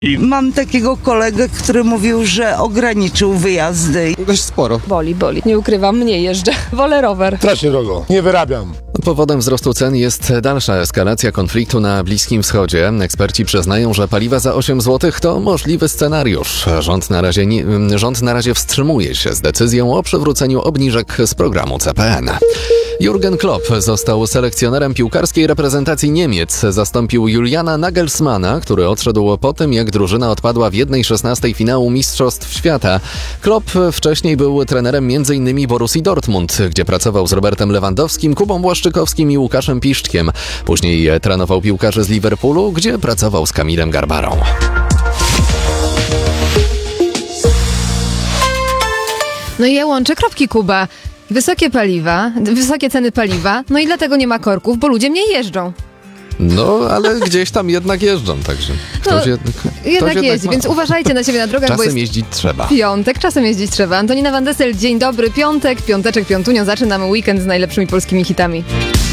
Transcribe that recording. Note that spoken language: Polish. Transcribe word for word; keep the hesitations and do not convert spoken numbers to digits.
Mam takiego kolegę, który mówił, że ograniczył wyjazdy. Dość sporo. Boli, boli. Nie ukrywam, mniej jeżdżę. Wolę rower. Strasznie drogo. Nie wyrabiam. Powodem wzrostu cen jest dalsza eskalacja konfliktu na Bliskim Wschodzie. Eksperci przyznają, że paliwa za osiem złotych to możliwy scenariusz. Rząd na razie, nie, rząd na razie wstrzymuje się z decyzją o przywróceniu obniżek z programu C P N. Jurgen Klopp został selekcjonerem piłkarskiej reprezentacji Niemiec. Zastąpił Juliana Nagelsmana, który odszedł po tym, jak drużyna odpadła w jednej szesnastej finału Mistrzostw Świata. Klopp wcześniej był trenerem między innymi Borussii Dortmund, gdzie pracował z Robertem Lewandowskim, Kubą Błaszczykowskim i Łukaszem Piszczkiem. Później trenował piłkarzy z Liverpoolu, gdzie pracował z Kamilem Garbarą. No i ja łączę kropki, Kuba. Wysokie paliwa, wysokie ceny paliwa, no i dlatego nie ma korków, bo ludzie mniej jeżdżą. No, ale gdzieś tam jednak jeżdżą, także ktoś, No, jednak, ktoś Jednak jednak jeździ, ma. więc uważajcie na siebie na drogach, bo Czasem jest jeździć trzeba. piątek, czasem jeździć trzeba. Antonina Van Dessel, dzień dobry, piątek, piąteczek, piątunio, zaczynamy weekend z najlepszymi polskimi hitami.